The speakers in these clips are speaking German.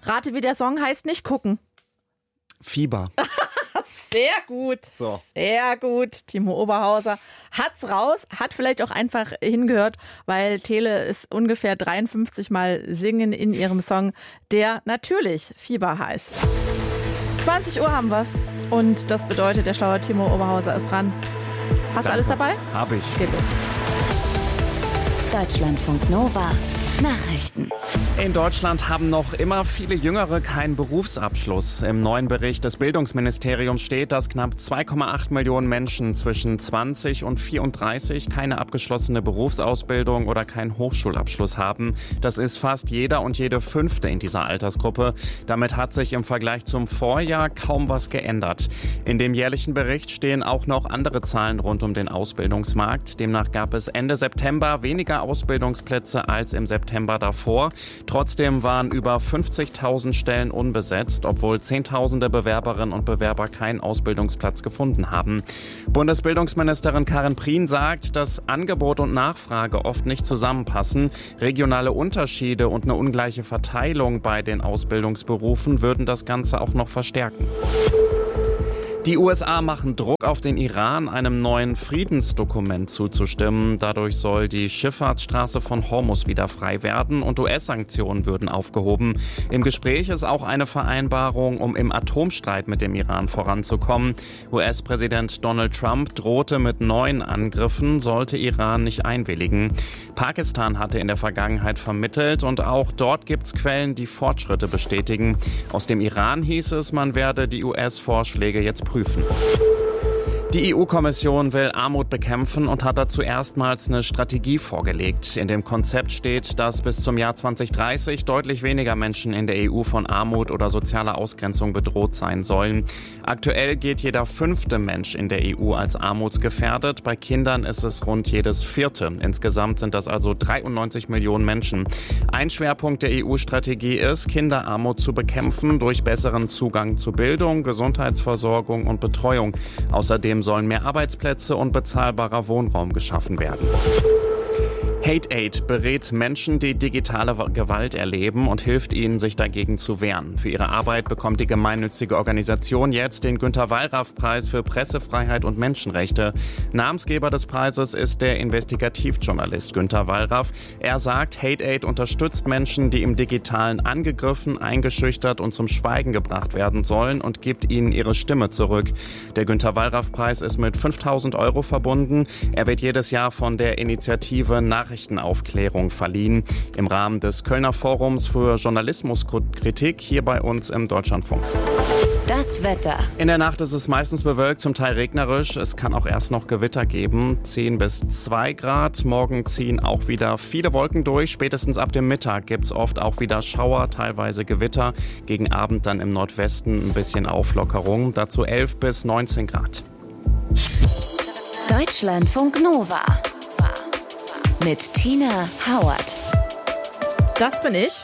Rate, wie der Song heißt, nicht gucken. Fieber. Sehr gut, So. Sehr gut. Timo Oberhauser hat's raus, hat vielleicht auch einfach hingehört, weil Tele ist ungefähr 53 Mal singen in ihrem Song, der natürlich Fieber heißt. 20 Uhr haben wir's und das bedeutet, der schlaue Timo Oberhauser ist dran. Hast du alles dabei? Hab ich. Geht los. Deutschlandfunk Nova Nachrichten. In Deutschland haben noch immer viele Jüngere keinen Berufsabschluss. Im neuen Bericht des Bildungsministeriums steht, dass knapp 2,8 Millionen Menschen zwischen 20 und 34 keine abgeschlossene Berufsausbildung oder keinen Hochschulabschluss haben. Das ist fast jeder und jede Fünfte in dieser Altersgruppe. Damit hat sich im Vergleich zum Vorjahr kaum was geändert. In dem jährlichen Bericht stehen auch noch andere Zahlen rund um den Ausbildungsmarkt. Demnach gab es Ende September weniger Ausbildungsplätze als im September davor. Trotzdem waren über 50.000 Stellen unbesetzt, obwohl Zehntausende Bewerberinnen und Bewerber keinen Ausbildungsplatz gefunden haben. Bundesbildungsministerin Karin Prien sagt, dass Angebot und Nachfrage oft nicht zusammenpassen. Regionale Unterschiede und eine ungleiche Verteilung bei den Ausbildungsberufen würden das Ganze auch noch verstärken. Die USA machen Druck auf den Iran, einem neuen Friedensdokument zuzustimmen. Dadurch soll die Schifffahrtsstraße von Hormuz wieder frei werden und US-Sanktionen würden aufgehoben. Im Gespräch ist auch eine Vereinbarung, um im Atomstreit mit dem Iran voranzukommen. US-Präsident Donald Trump drohte mit neuen Angriffen, sollte Iran nicht einwilligen. Pakistan hatte in der Vergangenheit vermittelt und auch dort gibt's Quellen, die Fortschritte bestätigen. Aus dem Iran hieß es, man werde die US-Vorschläge jetzt prüfen. Die EU-Kommission will Armut bekämpfen und hat dazu erstmals eine Strategie vorgelegt. In dem Konzept steht, dass bis zum Jahr 2030 deutlich weniger Menschen in der EU von Armut oder sozialer Ausgrenzung bedroht sein sollen. Aktuell geht jeder 5. Mensch in der EU als armutsgefährdet. Bei Kindern ist es rund jedes 4. Insgesamt sind das also 93 Millionen Menschen. Ein Schwerpunkt der EU-Strategie ist, Kinderarmut zu bekämpfen durch besseren Zugang zu Bildung, Gesundheitsversorgung und Betreuung. Außerdem sollen mehr Arbeitsplätze und bezahlbarer Wohnraum geschaffen werden. Hate Aid berät Menschen, die digitale Gewalt erleben und hilft ihnen, sich dagegen zu wehren. Für ihre Arbeit bekommt die gemeinnützige Organisation jetzt den Günter-Wallraff-Preis für Pressefreiheit und Menschenrechte. Namensgeber des Preises ist der Investigativjournalist Günter Wallraff. Er sagt, Hate Aid unterstützt Menschen, die im Digitalen angegriffen, eingeschüchtert und zum Schweigen gebracht werden sollen und gibt ihnen ihre Stimme zurück. Der Günter-Wallraff-Preis ist mit 5.000 € verbunden. Er wird jedes Jahr von der Initiative Nachrichtenaufklärung verliehen. Im Rahmen des Kölner Forums für Journalismuskritik hier bei uns im Deutschlandfunk. Das Wetter. In der Nacht ist es meistens bewölkt, zum Teil regnerisch. Es kann auch erst noch Gewitter geben. 10 bis 2 Grad. Morgen ziehen auch wieder viele Wolken durch. Spätestens ab dem Mittag gibt es oft auch wieder Schauer, teilweise Gewitter. Gegen Abend dann im Nordwesten ein bisschen Auflockerung. Dazu 11 bis 19 Grad. Deutschlandfunk Nova. Mit Tina Howard. Das bin ich.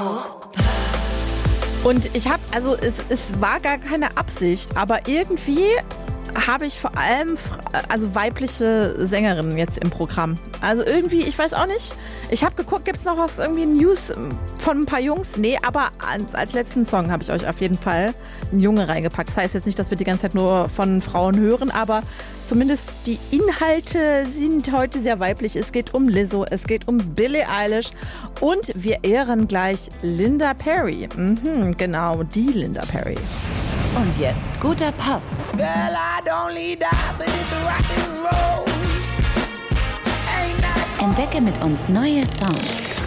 Und ich habe, also es war gar keine Absicht, aber irgendwie habe ich vor allem weibliche Sängerinnen jetzt im Programm. Also irgendwie, ich weiß auch nicht. Ich habe geguckt, gibt es noch was, irgendwie News von ein paar Jungs? Nee, aber als letzten Song habe ich euch auf jeden Fall einen Junge reingepackt. Das heißt jetzt nicht, dass wir die ganze Zeit nur von Frauen hören, aber zumindest die Inhalte sind heute sehr weiblich. Es geht um Lizzo, es geht um Billie Eilish und wir ehren gleich Linda Perry. Genau, die Linda Perry. Und jetzt guter Pop. Girl, I don't need that, but it's rock and roll. Entdecke mit uns neue Songs.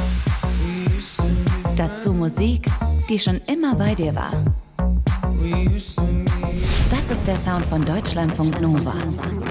Dazu Musik, die schon immer bei dir war. Das ist der Sound von Deutschlandfunk Nova.